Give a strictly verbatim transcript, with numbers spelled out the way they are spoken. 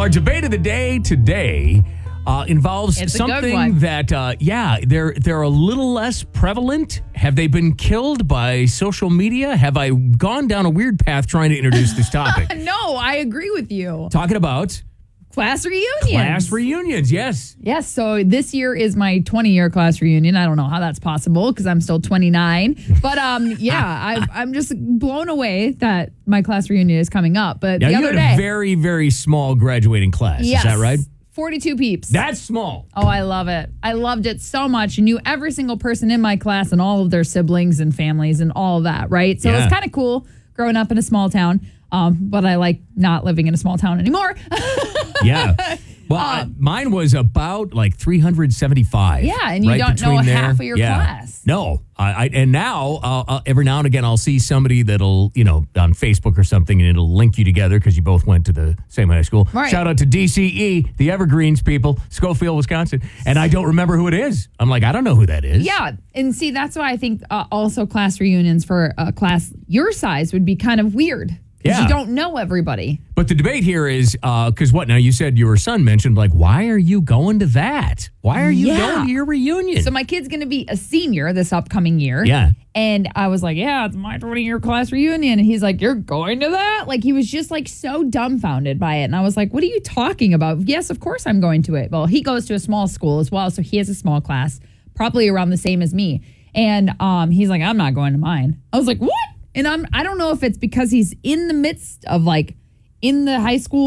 debate of the day today uh, involves It's a good something one. that, uh, yeah, they're they're a little less prevalent. Have they been killed by social media? Have I gone down a weird path trying to introduce this topic? No, I agree with you. Talking about Class reunions. class reunions, yes. Yes, so this year is my twenty-year class reunion. I don't know how that's possible because I'm still twenty-nine. But um, yeah, I've, I'm just blown away that my class reunion is coming up. But Now, the you other had day, a very, very small graduating class. yes, Is that right? forty-two peeps. That's small. Oh, I love it. I loved it so much. I knew every single person in my class and all of their siblings and families and all of that, right? So Yeah. it was kind of cool growing up in a small town. Um, but I like not living in a small town anymore. Yeah. Well, uh, mine was about like three hundred seventy-five. Yeah, and you right don't know between there. half of your Yeah. class. No, I, I and now uh, uh, every now and again I'll see somebody that'll, you know, on Facebook or something, and it'll link you together because you both went to the same high school. Right. Shout out to D C E, the Evergreens people, Schofield, Wisconsin, and I don't remember who it is. I'm like, I don't know who that is. Yeah, and see, that's why I think uh, also class reunions for a class your size would be kind of weird. Because Yeah. you don't know everybody. But the debate here is because what now? You said your son mentioned like, why are you going to that? Why are you Yeah. going to your reunion? So my kid's going to be a senior this upcoming year. Yeah. And I was like, yeah, it's my twenty-year class reunion. And he's like, you're going to that? Like, he was just like so dumbfounded by it. And I was like, what are you talking about? Yes, of course I'm going to it. Well, he goes to a small school as well. So he has a small class, probably around the same as me. And um, he's like, I'm not going to mine. I was like, what? And I'm, I don't know if it's because he's in the midst of like in the high school